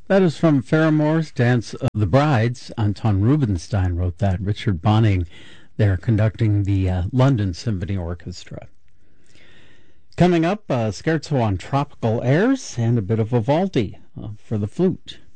That is from Faramore's Dance of the Brides. Anton Rubinstein wrote that. Richard Bonning there conducting the London Symphony Orchestra. Coming up, scherzo on tropical airs and a bit of Vivaldi for the flute.